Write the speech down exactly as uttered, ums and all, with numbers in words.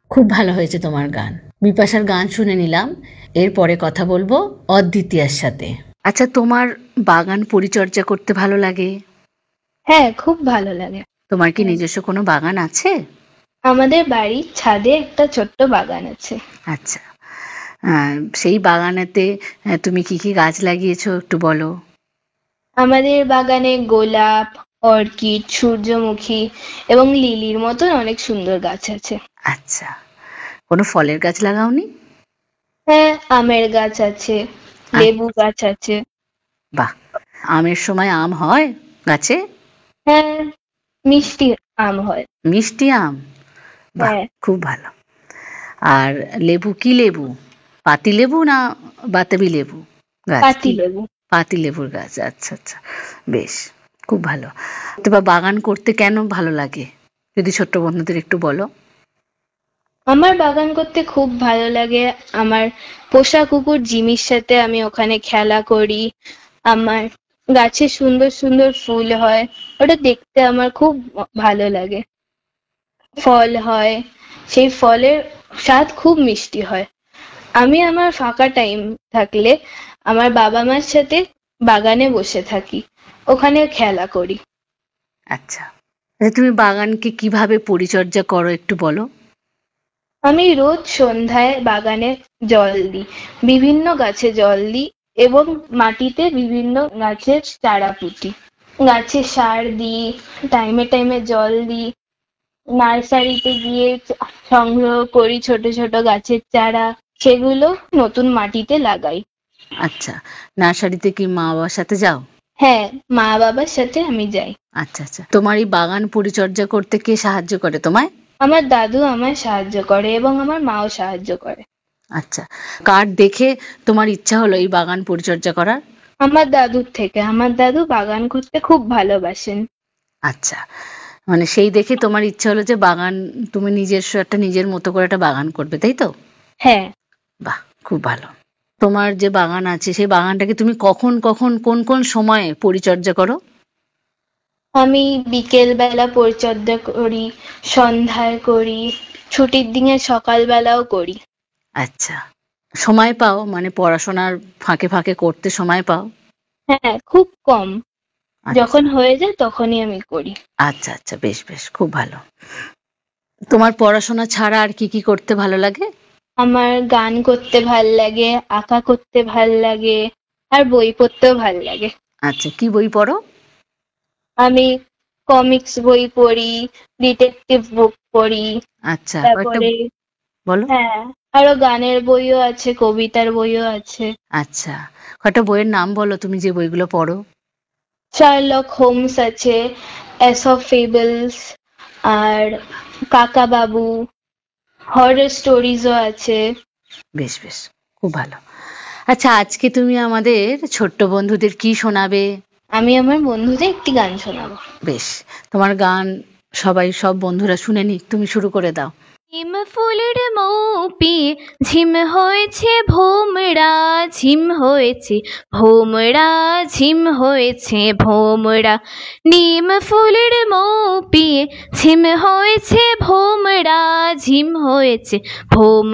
খুব ভালো হয়েছে তোমার গান। বিপাশার গান শুনে নিলাম, এরপরে কথা বলবো অদ্বিতীয়ার সাথে। আচ্ছা, তোমার বাগান পরিচর্যা করতে ভালো লাগে? হ্যাঁ, খুব ভালো লাগে। তোমার কি নিজস্ব কোনো বাগান আছে? আমাদের বাড়ির ছাদে একটা ছোট্ট বাগান আছে। আচ্ছা, আহ, সেই বাগানেতে আহ, তুমি কি কি গাছ লাগিয়েছো একটু বলো। আমাদের বাগানে গোলাপ, অর্কিড, সূর্যমুখী এবং লিলির মতন অনেক সুন্দর গাছ আছে। আচ্ছা, কোনো ফলের গাছ লাগাওনি? হ্যাঁ, আমের গাছ আছে, লেবু গাছ আছে। বাহ, আমের সময় আম হয় গাছে? হ্যাঁ, মিষ্টি আম হয়। মিষ্টি আম? বাহ, হ্যাঁ, খুব ভালো। আর লেবু কি লেবু? পাতি লেবু না বাতাবি লেবু গাছ পাতি কি? লেবু। পাতি লেবুর গাছ, আচ্ছা আচ্ছা, বেশ, খুব ভালো। তো বা বাগান করতে কেন ভালো লাগে যদি ছোট্ট বন্ধুদের একটু বলো। আমার বাগান করতে খুব ভালো লাগে। আমার পোষা কুকুর জিমির সাথে আমি ওখানে খেলা করি। আমার গাছে সুন্দর সুন্দর ফুল হয়, ওটা দেখতে আমার খুব ভালো লাগে। ফল হয়, সেই ফলের স্বাদ খুব মিষ্টি হয়। আমি আমার ফাঁকা টাইম থাকলে আমার বাবা মার সাথে বাগানে বসে থাকি, ওখানে খেলা করি। আচ্ছা, আচ্ছা, তুমি বাগানকে কিভাবে পরিচর্যা করো একটু বলো। আমি রোজ সন্ধ্যায় বাগানে জল দিই, বিভিন্ন গাছে জল দিই এবং মাটিতে বিভিন্ন গাছের চারা পুঁতি। গাছে সার দিই, টাইমে টাইমে জল দিই। নার্সারিতে গিয়ে সংগ্রহ করি ছোট ছোট গাছের চারা, সেগুলো নতুন মাটিতে লাগাই। আচ্ছা, নার্সারিতে কি মা বাবার সাথে যাও? হ্যাঁ, মা বাবার সাথে আমি যাই। আচ্ছা আচ্ছা, তোমার এই বাগান পরিচর্যা করতে কে সাহায্য করে তোমায়? আমার দাদু আমায় সাহায্য করে এবং আমার মাও সাহায্য করে। আচ্ছা, কার দেখে তোমার ইচ্ছা হলো এই বাগান পরিচর্যা করার? আমার দাদুর থেকে। আমার দাদু বাগান করতে খুব ভালোবাসেন। আচ্ছা, মানে সেই দেখে তোমার ইচ্ছা হলো যে বাগান, তুমি নিজস্ব একটা নিজের মতো করে একটা বাগান করবে, তাই তো? হ্যাঁ, বাহ, খুব ভালো। তোমার যে বাগান আছে সেই বাগানটাকে তুমি কখন কখন কোন কোন সময়ে পরিচর্যা করো? আমি বিকেল বেলা পরিচর্যা করি, সন্ধ্যায় করি, ছুটির দিনে সকালবেলাও করি। আচ্ছা, সময় পাও মানে পড়াশোনার ফাঁকে ফাঁকে করতে সময় পাও? হ্যাঁ, খুব কম। আচ্ছা যখন হয়ে যায় তখনই আমি করি। আচ্ছা আচ্ছা, বেশ বেশ, খুব ভালো। তোমার পড়াশোনা ছাড়া আর কি কি করতে ভালো লাগে? আমার গান করতে ভাল লাগে, আঁকা করতে ভাল লাগে, আর বই পড়তেও ভাল লাগে। আচ্ছা, কি বই পড়ো? আমি কমিক্স বই পড়ি, ডিটেকটিভ বুক পড়ি। আচ্ছা, কয়েকটা তারপরে বলো। হ্যাঁ, আরো গানের বইও আছে, কবিতার বইও আছে। আচ্ছা, কয়েকটা বইয়ের নাম বলো তুমি যে বইগুলো পড়ো। শার্লক হোমস আছে, এসপ ফেবলস, আর কাকা বাবু, হরর স্টোরিজও আছে। বেশ বেশ, খুব ভালো। আচ্ছা, আজকে তুমি আমাদের ছোট্ট বন্ধুদের কি শোনাবে? আমি আমার বন্ধুদের একটি গান শোনাবো। বেশ, তোমার গান সবাই সব বন্ধুরা শুনে নিক, তুমি শুরু করে দাও। হিম ফুলের মৌ পিয়ে ঝিম হয়েছে ভোমরা, ঝিম হয়েছে ভোমরা, ঝিম হয়েছে ভোমরা। নিম ফুলের মৌ পিয়ে ঝিম হয়েছে ভোমরা, ঝিম হয়েছে ভোমরা।